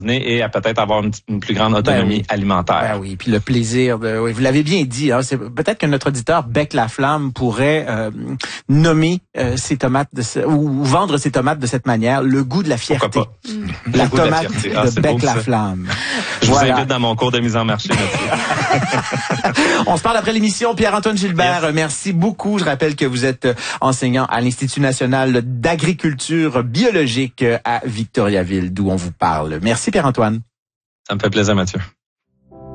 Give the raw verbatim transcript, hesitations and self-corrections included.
et à peut-être avoir une, une plus grande autonomie ben oui. alimentaire. Ben oui, puis le plaisir, de, oui, vous l'avez bien dit, hein, c'est peut-être que notre auditeur Bec la Flamme pourrait euh, nommer euh, ses tomates de ce, ou vendre ses tomates de cette manière, le goût de la fierté. Pourquoi pas? Mmh. La tomate de, la fierté. Ah, de Bec beau, la ça. Flamme. Je voilà. vous invite dans mon cours de mise en marché là-dessus. On se parle après l'émission. Pierre-Antoine Gilbert, yes. merci beaucoup. Je rappelle que vous êtes enseignant à l'Institut national d'agriculture biologique à Victoriaville, d'où on vous parle. Merci Pierre-Antoine. Ça me fait plaisir, Mathieu.